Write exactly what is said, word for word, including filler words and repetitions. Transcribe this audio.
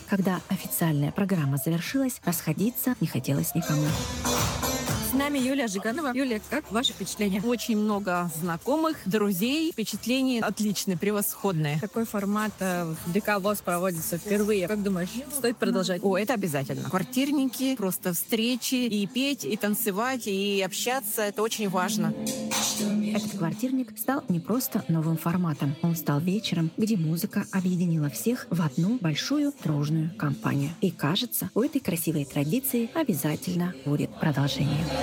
Когда официальная программа завершилась, расходиться не хотелось никому. С нами Юлия Жиганова. Юлия, как ваши впечатления? Очень много знакомых, друзей. Впечатления отличные, превосходные. Такой формат э, в ДК ВОС проводится впервые. Как думаешь, стоит продолжать? О, это обязательно. Квартирники, просто встречи, и петь, и танцевать, и общаться. Это очень важно. Этот квартирник стал не просто новым форматом. Он стал вечером, где музыка объединила всех в одну большую дружную компанию. И кажется, у этой красивой традиции обязательно будет продолжение.